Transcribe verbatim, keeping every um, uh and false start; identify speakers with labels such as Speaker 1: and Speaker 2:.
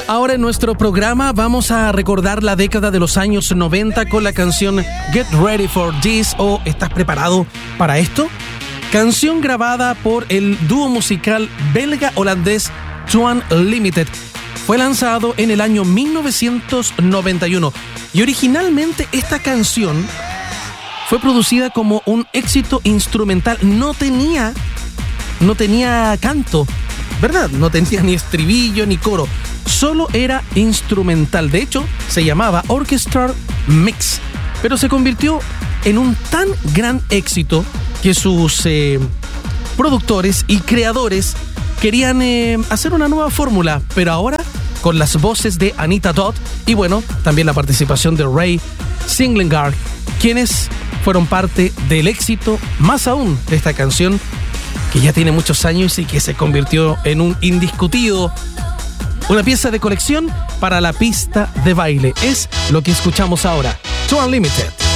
Speaker 1: Ahora en nuestro programa vamos a recordar la década de los años noventa con la canción Get Ready for This o ¿Estás preparado para esto? Canción grabada por el dúo musical belga-holandés Two Unlimited. Fue lanzado en el año mil novecientos noventa y uno y originalmente esta canción fue producida como un éxito instrumental. No tenía, no tenía canto, ¿verdad? No tenía ni estribillo ni coro. Solo era instrumental. De hecho, se llamaba Orchestral Mix. Pero se convirtió en un tan gran éxito que sus eh, productores y creadores querían eh, hacer una nueva fórmula, pero ahora con las voces de Anita Todd y bueno, también la participación de Ray Singlegaard, quienes fueron parte del éxito más aún de esta canción que ya tiene muchos años y que se convirtió en un indiscutido, una pieza de colección para la pista de baile. Es lo que escuchamos ahora, Two Unlimited.